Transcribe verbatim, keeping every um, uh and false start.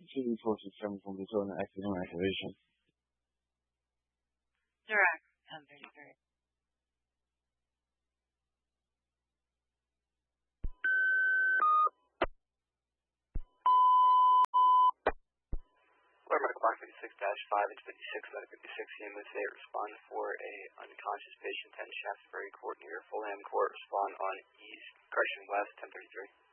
T V forces stemming from the zone accidental activation. Direct. ten thirty-three. Alert medical box fifty-six dash five, it's fifty-six, letter fifty-six, C M S A, respond for a unconscious patient, ten Shaftesbury Court near Fulham Court, respond on east, correction west, ten thirty-three.